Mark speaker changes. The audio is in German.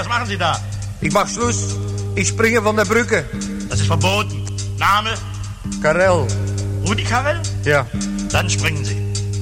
Speaker 1: was machen Sie da?
Speaker 2: Ich mach Schluss. Ich springe von der Brücke.
Speaker 1: Das ist verboten. Name?
Speaker 2: Karel.
Speaker 1: Rudi Karel?
Speaker 2: Ja.
Speaker 1: Dann springen Sie.